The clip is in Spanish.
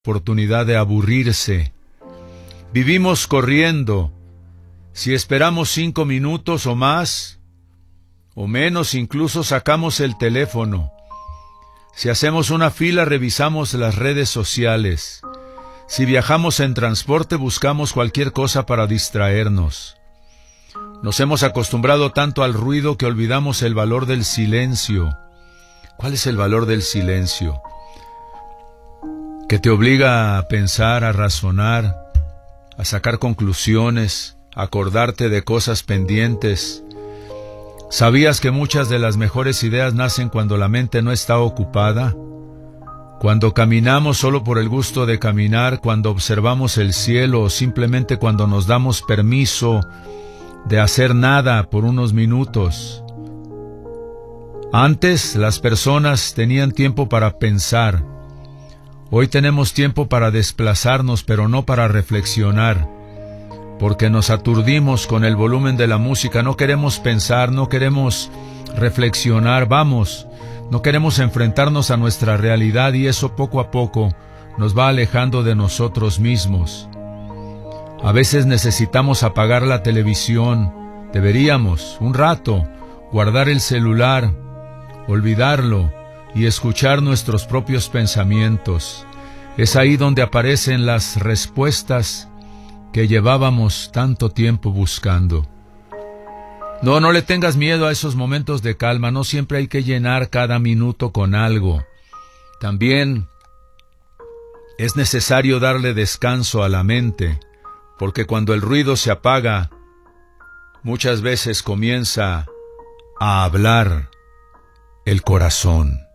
oportunidad de aburrirse. Vivimos corriendo. Si esperamos 5 minutos o más, o menos, incluso sacamos el teléfono. Si hacemos una fila, revisamos las redes sociales. Si viajamos en transporte, buscamos cualquier cosa para distraernos. Nos hemos acostumbrado tanto al ruido que olvidamos el valor del silencio. ¿Cuál es el valor del silencio? Que te obliga a pensar, a razonar, a sacar conclusiones, a acordarte de cosas pendientes. ¿Sabías que muchas de las mejores ideas nacen cuando la mente no está ocupada? Cuando caminamos solo por el gusto de caminar, cuando observamos el cielo o simplemente cuando nos damos permiso de hacer nada por unos minutos. Antes las personas tenían tiempo para pensar. Hoy tenemos tiempo para desplazarnos, pero no para reflexionar, porque nos aturdimos con el volumen de la música. No queremos pensar, no queremos reflexionar, no queremos enfrentarnos a nuestra realidad, y eso poco a poco nos va alejando de nosotros mismos. A veces necesitamos apagar la televisión, deberíamos, un rato, guardar el celular, olvidarlo y escuchar nuestros propios pensamientos. Es ahí donde aparecen las respuestas que llevábamos tanto tiempo buscando. No le tengas miedo a esos momentos de calma. No siempre hay que llenar cada minuto con algo. También es necesario darle descanso a la mente, porque cuando el ruido se apaga, muchas veces comienza a hablar el corazón.